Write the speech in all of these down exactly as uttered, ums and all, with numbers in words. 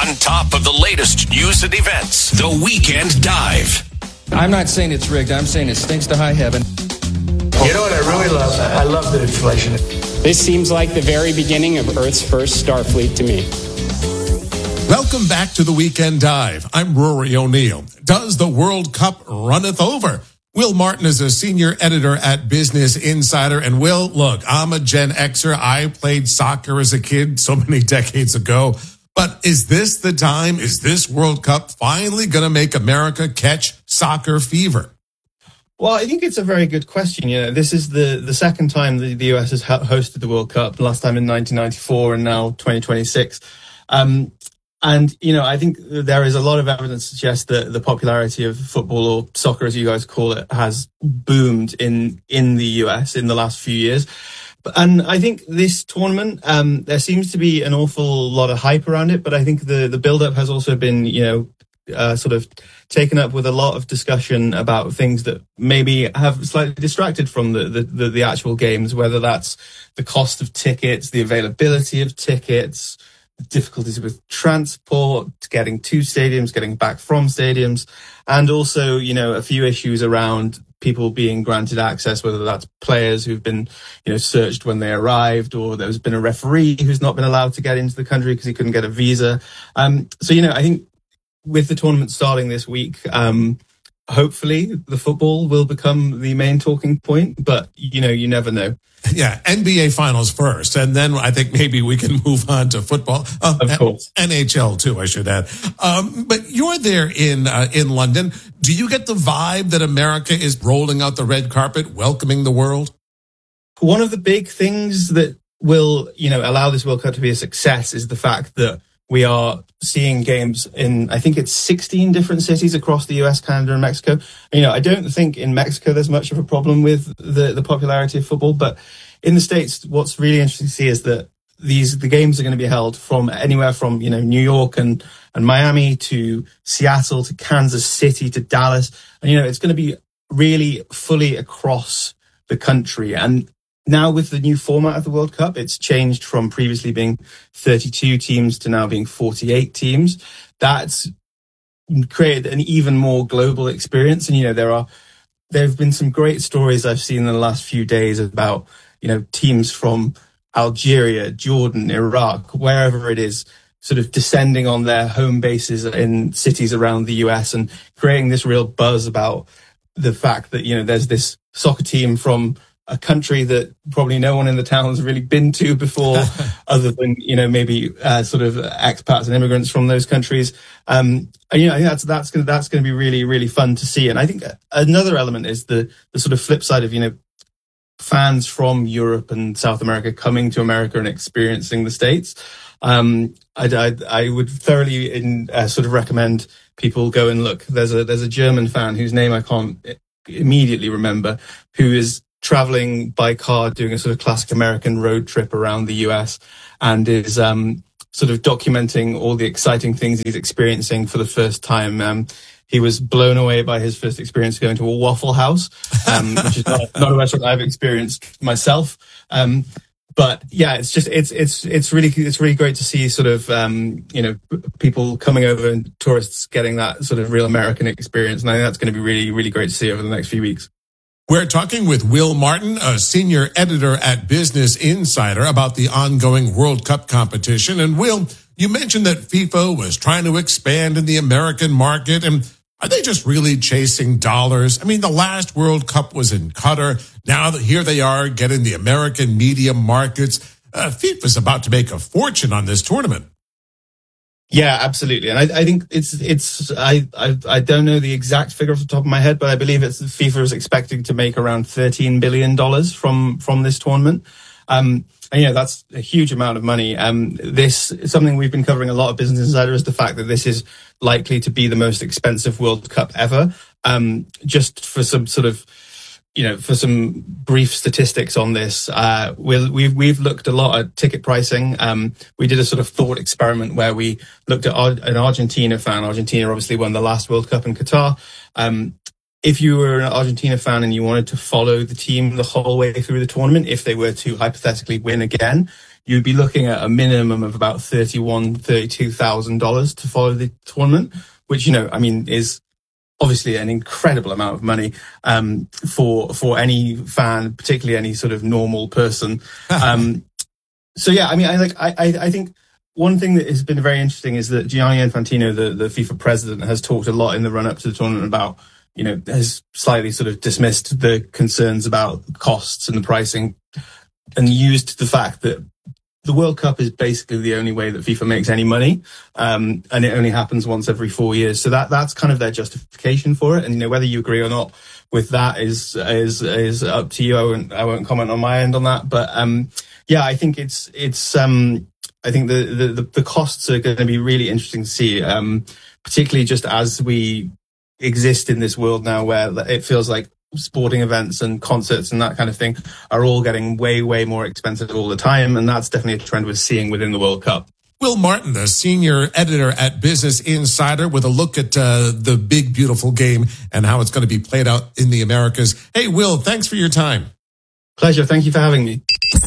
on top of the latest news and events. The Weekend Dive. I'm not saying it's rigged. I'm saying it stinks to high heaven. You know what I really love? I love the inflation. This seems like the very beginning of Earth's first Starfleet to me. Welcome back to the Weekend Dive. I'm Rory O'Neill. Does the World Cup runneth over? Will Martin is a senior editor at Business Insider. And Will, look, I'm a Gen Xer. I played soccer as a kid so many decades ago. But is this the time? Is this World Cup finally going to make America catch soccer fever? Well, I think it's a very good question. You know, this is the, the second time the, the U S has hosted the World Cup, last time in nineteen ninety-four and now twenty twenty-six. Um, and, you know, I think there is a lot of evidence to suggest that the popularity of football, or soccer as you guys call it, has boomed in, in the U S in the last few years. And I think this tournament, um, there seems to be an awful lot of hype around it, but I think the, the build-up has also been, you know, uh, sort of taken up with a lot of discussion about things that maybe have slightly distracted from the, the, the, the actual games, whether that's the cost of tickets, the availability of tickets, difficulties with transport, getting to stadiums, getting back from stadiums, and also, you know, a few issues around people being granted access, whether that's players who've been, you know, searched when they arrived, or there's been a referee who's not been allowed to get into the country because he couldn't get a visa. Um, so, you know, I think with the tournament starting this week, um, hopefully the football will become the main talking point, but, you know, you never know. Yeah, N B A Finals first, and then I think maybe we can move on to football. Uh, of course. N H L too, I should add. Um, but you're there in uh, in London. Do you get the vibe that America is rolling out the red carpet, welcoming the world? One of the big things that will, you know, allow this World Cup to be a success is the fact that we are seeing games in, I think it's sixteen different cities across the U S, Canada, and Mexico. You know, I don't think in Mexico there's much of a problem with the, the popularity of football, but in the States, what's really interesting to see is that these, the games are going to be held from anywhere from, you know, New York and, and Miami to Seattle to Kansas City to Dallas. And, you know, it's going to be really fully across the country. And now with the new format of the World Cup, it's changed from previously being thirty-two teams to now being forty-eight teams. That's created an even more global experience. And, you know, there are, there have been some great stories I've seen in the last few days about, you know, teams from Algeria, Jordan, Iraq, wherever it is, sort of descending on their home bases in cities around the U S and creating this real buzz about the fact that, you know, there's this soccer team from a country that probably no one in the town has really been to before, other than, you know, maybe uh, sort of expats and immigrants from those countries. Um, and, you know, I think that's that's going that's going to be really, really fun to see. And I think another element is the the sort of flip side of, you know, fans from Europe and South America coming to America and experiencing the States. Um, I, I, I would thoroughly in, uh, sort of recommend people go and look. There's a there's a German fan whose name I can't immediately remember, who is traveling by car, doing a sort of classic American road trip around the U S, and is um, sort of documenting all the exciting things he's experiencing for the first time. Um, he was blown away by his first experience going to a Waffle House, um, which is not, not a restaurant I've experienced myself. Um, but yeah, it's just it's it's it's really it's really great to see sort of um, you know, people coming over and tourists getting that sort of real American experience, and I think that's going to be really really great to see over the next few weeks. We're talking with Will Martin, a senior editor at Business Insider, about the ongoing World Cup competition. And Will, you mentioned that FIFA was trying to expand in the American market. And are they just really chasing dollars? I mean, the last World Cup was in Qatar. Now that here they are getting the American media markets. Uh, FIFA's about to make a fortune on this tournament. Yeah, absolutely. And I, I think it's, it's, I, I, I don't know the exact figure off the top of my head, but I believe it's FIFA is expecting to make around thirteen billion dollars from, from this tournament. Um, and, you know, that's a huge amount of money. Um, this is something we've been covering a lot of Business Insider, is the fact that this is likely to be the most expensive World Cup ever. Um, just for some sort of, you know, for some brief statistics on this, uh, we'll, we've, we've looked a lot at ticket pricing. Um, we did a sort of thought experiment where we looked at Ar- an Argentina fan. Argentina obviously won the last World Cup in Qatar. Um, if you were an Argentina fan and you wanted to follow the team the whole way through the tournament, if they were to hypothetically win again, you'd be looking at a minimum of about thirty-one, thirty-two thousand dollars to follow the tournament, which, you know, I mean, is obviously an incredible amount of money um, for for any fan, particularly any sort of normal person. Um, so yeah, I mean, I like I I think one thing that has been very interesting is that Gianni Infantino, the the FIFA president, has talked a lot in the run up to the tournament about, you know, has slightly sort of dismissed the concerns about costs and the pricing, and used the fact that the World Cup is basically the only way that FIFA makes any money, um, and it only happens once every four years. So that that's kind of their justification for it. And, you know, whether you agree or not with that is is is up to you. I won't I won't comment on my end on that. But um, yeah, I think it's it's um, I think the, the the costs are going to be really interesting to see, um, particularly just as we exist in this world now where it feels like sporting events and concerts and that kind of thing are all getting way, way more expensive all the time. And that's definitely a trend we're seeing within the World Cup. Will Martin, the senior editor at Business Insider, with a look at uh, the big, beautiful game and how it's going to be played out in the Americas. Hey, Will, thanks for your time. Pleasure. Thank you for having me.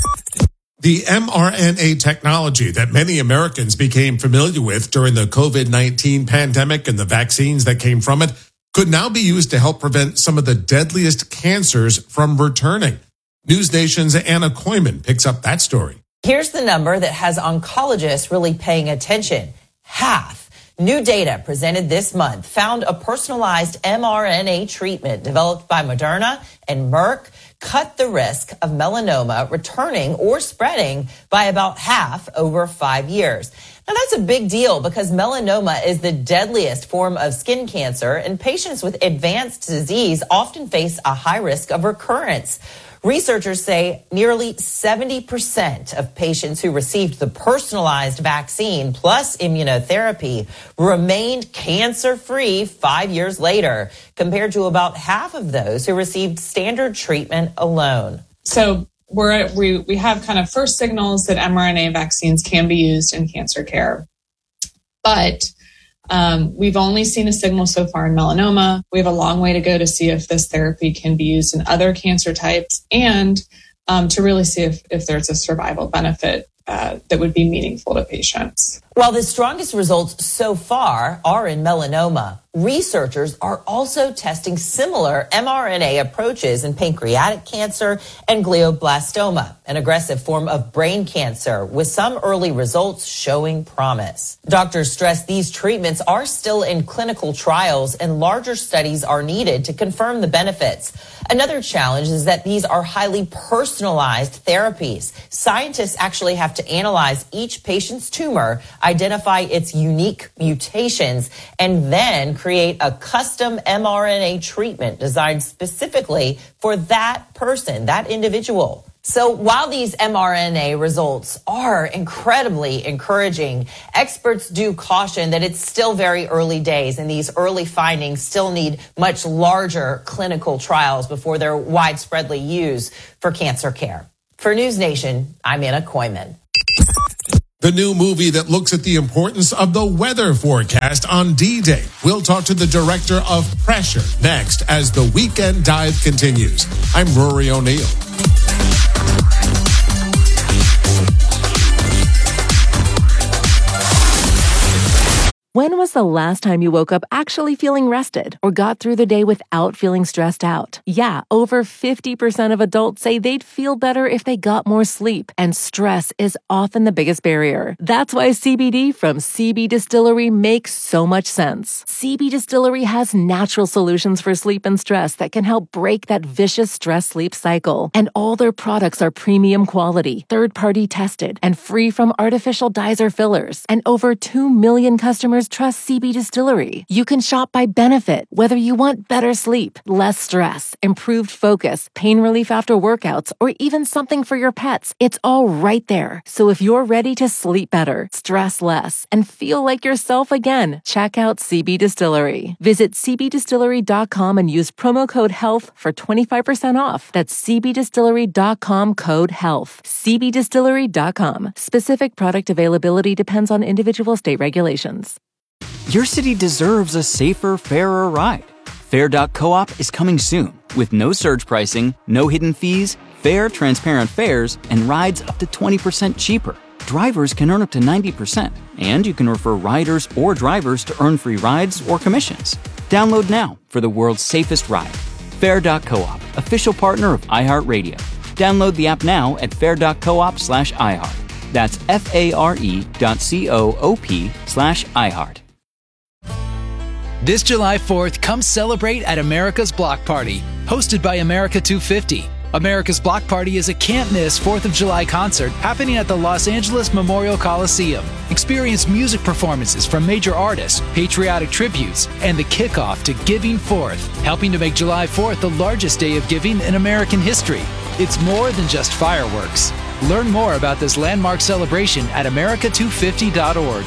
The mRNA technology that many Americans became familiar with during the COVID nineteen pandemic and the vaccines that came from it could now be used to help prevent some of the deadliest cancers from returning. News Nation's Anna Koyman picks up that story. Here's the number that has oncologists really paying attention. Half. New data presented this month found a personalized mRNA treatment developed by Moderna and Merck cut the risk of melanoma returning or spreading by about half over five years. Now, that's a big deal because melanoma is the deadliest form of skin cancer, and patients with advanced disease often face a high risk of recurrence. Researchers say nearly seventy percent of patients who received the personalized vaccine plus immunotherapy remained cancer-free five years later, compared to about half of those who received standard treatment alone. So we're, we, we have kind of first signals that mRNA vaccines can be used in cancer care. But Um, we've only seen a signal so far in melanoma. We have a long way to go to see if this therapy can be used in other cancer types and um, to really see if, if there's a survival benefit uh, that would be meaningful to patients. While the strongest results so far are in melanoma, researchers are also testing similar mRNA approaches in pancreatic cancer and glioblastoma, an aggressive form of brain cancer, with some early results showing promise. Doctors stress these treatments are still in clinical trials and larger studies are needed to confirm the benefits. Another challenge is that these are highly personalized therapies. Scientists actually have to analyze each patient's tumor, identify its unique mutations, and then create a custom mRNA treatment designed specifically for that person, that individual. So while these mRNA results are incredibly encouraging, experts do caution that it's still very early days and these early findings still need much larger clinical trials before they're widespreadly used for cancer care. For News Nation, I'm Anna Koyman. The new movie that looks at the importance of the weather forecast on D-Day. We'll talk to the director of Pressure next as the Weekend Dive continues. I'm Rory O'Neill. When was the last time you woke up actually feeling rested or got through the day without feeling stressed out? Yeah, over fifty percent of adults say they'd feel better if they got more sleep, and stress is often the biggest barrier. That's why C B D from C B Distillery makes so much sense. C B Distillery has natural solutions for sleep and stress that can help break that vicious stress-sleep cycle. And all their products are premium quality, third-party tested, and free from artificial dyes or fillers. And over two million customers trust C B Distillery. You can shop by benefit, whether you want better sleep, less stress, improved focus, pain relief after workouts, or even something for your pets. It's all right there. So if you're ready to sleep better, stress less, and feel like yourself again, check out C B Distillery. Visit c b distillery dot com and use promo code HEALTH for twenty-five percent off. That's c b distillery dot com code HEALTH. c b distillery dot com. Specific product availability depends on individual state regulations. Your city deserves a safer, fairer ride. Fair dot coop is coming soon with no surge pricing, no hidden fees, Fair, transparent fares and rides up to twenty percent cheaper. Drivers can earn up to ninety percent, and you can refer riders or drivers to earn free rides or commissions. Download now for the world's safest ride. Fair dot coop, official partner of iHeartRadio. Download the app now at fair dot coop slash iHeart. That's F-A-R-E dot C-O-O-P slash iHeart. This July fourth, come celebrate at America's Block Party, hosted by America two fifty. America's Block Party is a can't-miss fourth of July concert happening at the Los Angeles Memorial Coliseum. Experience music performances from major artists, patriotic tributes, and the kickoff to Giving Fourth, helping to make July fourth the largest day of giving in American history. It's more than just fireworks. Learn more about this landmark celebration at America two fifty dot org.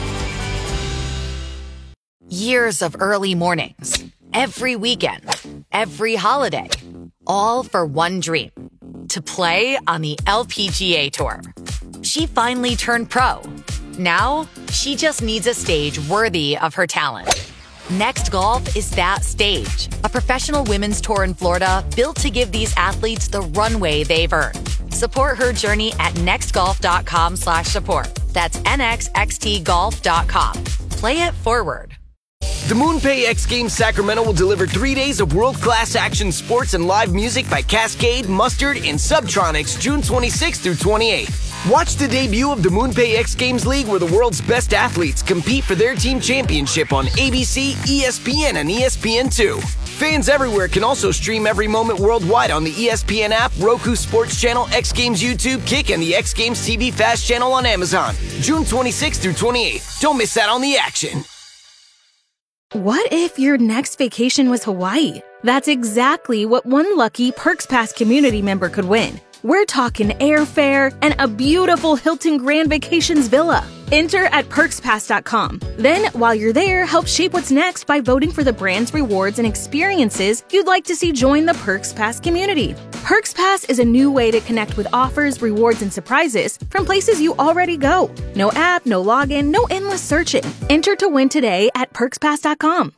Years of early mornings, every weekend, every holiday, all for one dream, to play on the L P G A Tour. She finally turned pro. Now, she just needs a stage worthy of her talent. Next Golf is that stage, a professional women's tour in Florida built to give these athletes the runway they've earned. Support her journey at nextgolf.com slash support. That's N X X T golf dot com. Play it forward. The MoonPay X Games Sacramento will deliver three days of world-class action sports and live music by Cascade, Mustard, and Subtronics June twenty-sixth through twenty-eighth. Watch the debut of the MoonPay X Games League, where the world's best athletes compete for their team championship on A B C, E S P N, and E S P N two. Fans everywhere can also stream every moment worldwide on the E S P N app, Roku Sports Channel, X Games YouTube, Kick, and the X Games T V Fast Channel on Amazon. June twenty-sixth through twenty-eighth. Don't miss out on the action. What if your next vacation was Hawaii? That's exactly what one lucky Perks Pass community member could win. We're talking airfare and a beautiful Hilton Grand Vacations villa. Enter at perks pass dot com. Then, while you're there, help shape what's next by voting for the brands, rewards, and experiences you'd like to see join the Perks Pass community. Perks Pass is a new way to connect with offers, rewards, and surprises from places you already go. No app, no login, no endless searching. Enter to win today at perks pass dot com.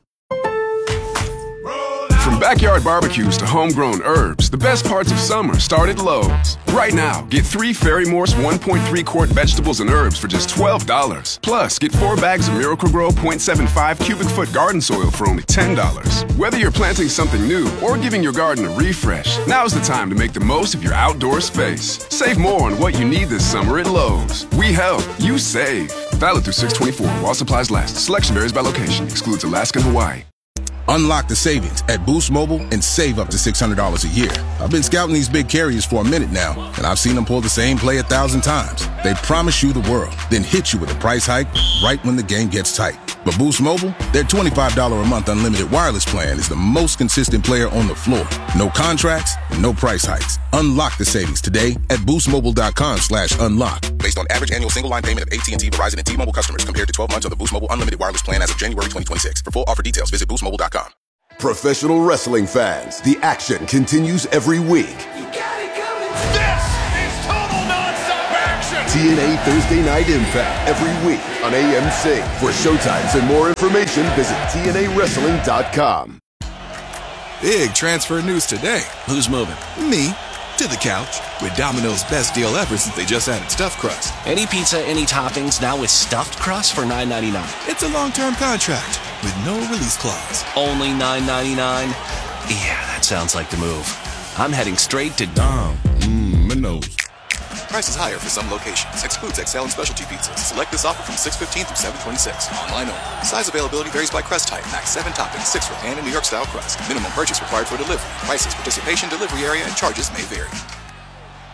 From backyard barbecues to homegrown herbs, the best parts of summer start at Lowe's. Right now, get three Fairy Morse one point three quart vegetables and herbs for just twelve dollars. Plus, get four bags of Miracle-Gro point seven five cubic foot garden soil for only ten dollars. Whether you're planting something new or giving your garden a refresh, now's the time to make the most of your outdoor space. Save more on what you need this summer at Lowe's. We help, you save. Valid through six twenty-four while supplies last. Selection varies by location. Excludes Alaska and Hawaii. Unlock the savings at Boost Mobile and save up to six hundred dollars a year. I've been scouting these big carriers for a minute now, and I've seen them pull the same play a thousand times. They promise you the world, then hit you with a price hike right when the game gets tight. But Boost Mobile, their twenty-five dollars a month unlimited wireless plan is the most consistent player on the floor. No contracts, no price hikes. Unlock the savings today at boostmobile.com slash unlock. Based on average annual single line payment of A T and T, Verizon, and T-Mobile customers compared to twelve months of the Boost Mobile unlimited wireless plan as of January twenty twenty-six. For full offer details, visit boost mobile dot com. Professional wrestling fans, the action continues every week. You got it coming. This is total nonstop action. T N A Thursday Night Impact every week on A M C. For showtimes and more information, visit T N A wrestling dot com. Big transfer news today. Who's moving? Me. To the couch. With Domino's best deal ever since they just added stuffed crust. Any pizza, any toppings, now with stuffed crust for nine ninety-nine. It's a long-term contract with no release clause. Only nine ninety-nine? Yeah, that sounds like the move. I'm heading straight to Dom. Mmm, Minos. Prices higher for some locations. Excludes X L and specialty pizzas. Select this offer from six fifteen through seven twenty-six. Online only. Size availability varies by crust type. Max seven toppings, six for pan and New York style crust. Minimum purchase required for delivery. Prices, participation, delivery area, and charges may vary.